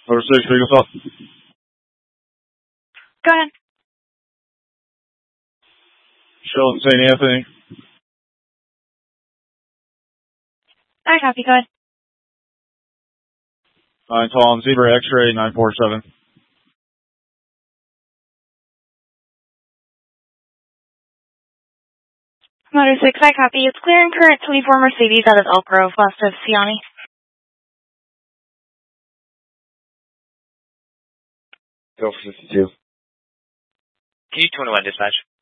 Motor 6, Eagle South. Go ahead. Sheldon St. Anthony. I copy, go ahead. 9 Tom, Zebra X-ray 947. Motor 6, I copy. It's clear and current 24 Mercedes out of Elk Grove, west of Siani. Go for 52. Can you 21 dispatch?